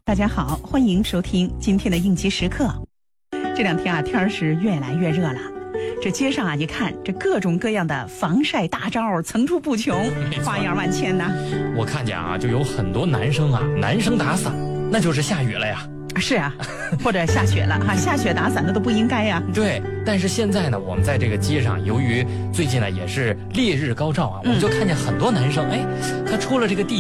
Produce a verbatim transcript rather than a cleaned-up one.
大家好，欢迎收听今天的应急时刻。这两天啊，天儿是越来越热了。这街上啊，一看这各种各样的防晒大招层出不穷，花样万千呐。 我看见啊，就有很多男生啊，男生打伞，那就是下雨了呀。 是啊，或者下雪了哈，下雪打伞那都不应该呀。 对，但是现在呢，我们在这个街上，由于最近呢也是烈日高照啊，我们就看见很多男生，哎，他出了这个地